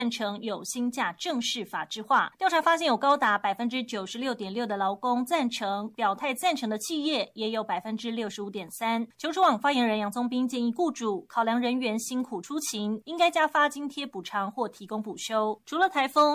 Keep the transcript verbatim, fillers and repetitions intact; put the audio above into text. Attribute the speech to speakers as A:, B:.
A: 赞成有薪假正式法制化。调查发现，有高达百分之九十六点六的劳工赞成，表态赞成的企业也有百分之六十五点三。求职网发言人杨宗斌建议雇主考量人员辛苦出勤，应该加发津贴补偿或提供补休。除了台风。